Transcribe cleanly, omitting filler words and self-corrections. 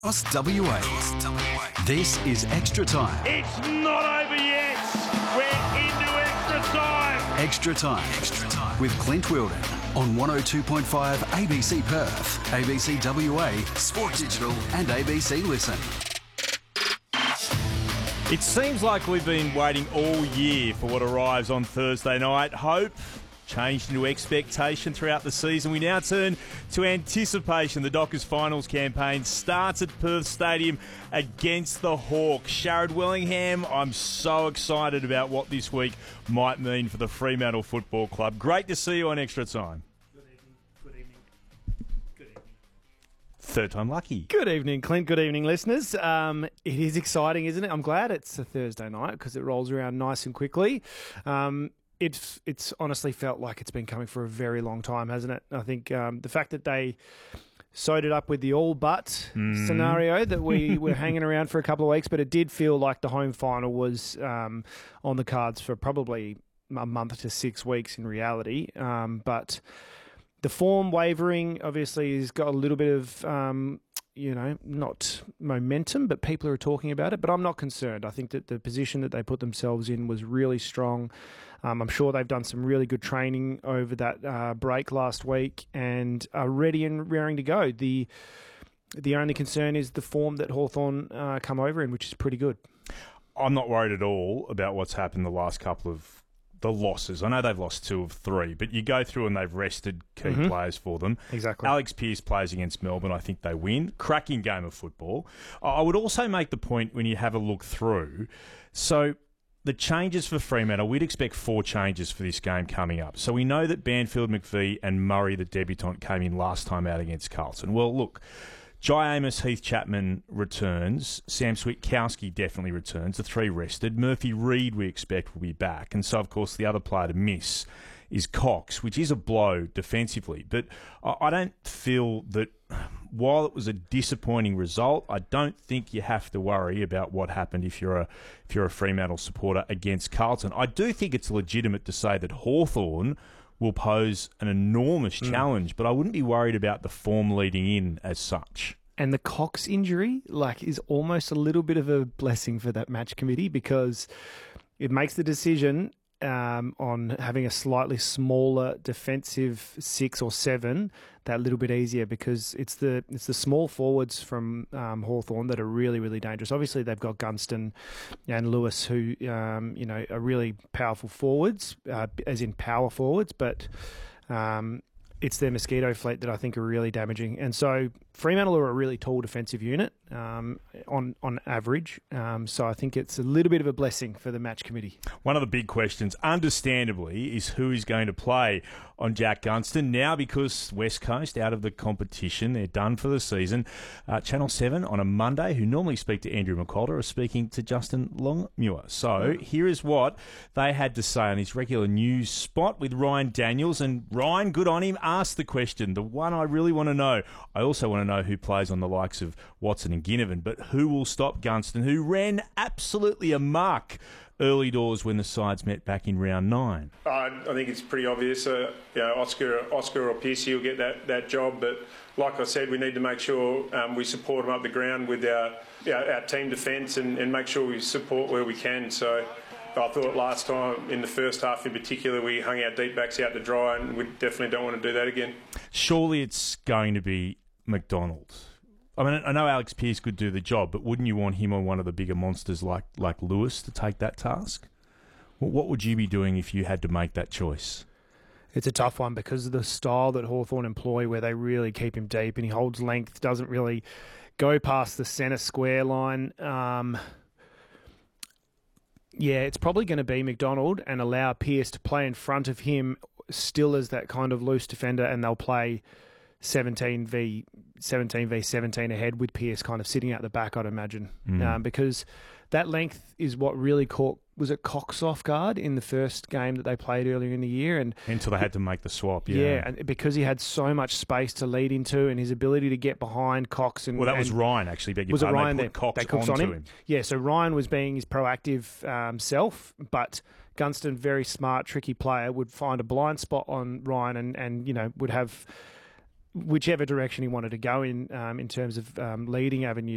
Across WA. This is Extra Time. It's not over yet. We're into extra time. Extra Time. With Clint Wilden on 102.5 ABC Perth, ABC WA, Sport Digital and ABC Listen. It seems like we've been waiting all year for what arrives on Thursday night. Hope changed into expectation throughout the season. We now turn to anticipation. The Dockers finals campaign starts at Perth Stadium against the Hawks. Sharad Wellingham, I'm so excited about what this week might mean for the Fremantle Football Club. Great to see you on Extra Time. Good evening. Third time lucky. Good evening, Clint. Good evening, listeners. It is exciting, isn't it? I'm glad it's a Thursday night because it rolls around nice and quickly. It's honestly felt like it's been coming for a very long time, hasn't it? I think the fact that they sewed it up with the all-but scenario that we were hanging around for a couple of weeks, but it did feel like the home final was on the cards for probably a month to 6 weeks in reality. But the form wavering obviously has got a little bit of, not momentum, but people are talking about it. But I'm not concerned. I think that the position that they put themselves in was really strong. I'm sure they've done some really good training over that break last week and are ready and raring to go. The only concern is the form that Hawthorn come over in, which is pretty good. I'm not worried at all about what's happened the last couple of the losses. I know they've lost 2 of 3, but you go through and they've rested key players for them. Exactly. Alex Pearce plays against Melbourne. I think they win. Cracking game of football. I would also make the point when you have a look through. So the changes for Fremantle, we'd expect 4 changes for this game coming up. So we know that Banfield, McVie and Murray, the debutant, came in last time out against Carlton. Well, look, Jai Amos, Heath Chapman returns. Sam Switkowski definitely returns. The 3 rested. Murphy Reid, we expect, will be back. And so, of course, the other player to miss is Cox, which is a blow defensively. But I don't feel that while it was a disappointing result, I don't think you have to worry about what happened if you're a Fremantle supporter against Carlton. I do think it's legitimate to say that Hawthorn will pose an enormous challenge, but I wouldn't be worried about the form leading in as such. And the Cox injury, is almost a little bit of a blessing for that match committee because it makes the decision on having a slightly smaller defensive 6 or 7 that little bit easier because it's the small forwards from Hawthorn that are really, really dangerous. Obviously, they've got Gunston and Lewis who, are really powerful forwards, as in power forwards, but it's their mosquito fleet that I think are really damaging. And so Fremantle are a really tall defensive unit on average. So I think it's a little bit of a blessing for the match committee. One of the big questions, understandably, is who is going to play on Jack Gunston. Now, because West Coast out of the competition, they're done for the season. Channel 7 on a Monday, who normally speak to Andrew McCalder, are speaking to Justin Longmuir. So here is what they had to say on his regular news spot with Ryan Daniels. And Ryan, good on him, asked the question, the one I really want to know. I also want to know who plays on the likes of Watson and Ginnivan, but who will stop Gunston, who ran absolutely amok early doors when the sides met back in round 9? I think it's pretty obvious. Oscar or Piercy will get that job, but like I said, we need to make sure we support them up the ground with our team defence and make sure we support where we can. So I thought last time, in the first half in particular, we hung our deep backs out to dry, and we definitely don't want to do that again. Surely it's going to be McDonald. I mean, I know Alex Pearce could do the job, but wouldn't you want him or one of the bigger monsters like Lewis to take that task? What would you be doing if you had to make that choice? It's a tough one because of the style that Hawthorn employ where they really keep him deep and he holds length, doesn't really go past the centre square line. It's probably going to be McDonald and allow Pearce to play in front of him still as that kind of loose defender, and they'll play 17 v 17 ahead with Pearce kind of sitting out the back, I'd imagine, because that length is what really caught, was it Cox off guard in the first game that they played earlier in the year, and until they had to make the swap. And because he had so much space to lead into, and his ability to get behind Cox and that was Ryan actually. Was it Ryan that Cox on him? Yeah, so Ryan was being his proactive self, but Gunston, very smart, tricky player, would find a blind spot on Ryan and would have whichever direction he wanted to go in terms of leading avenues.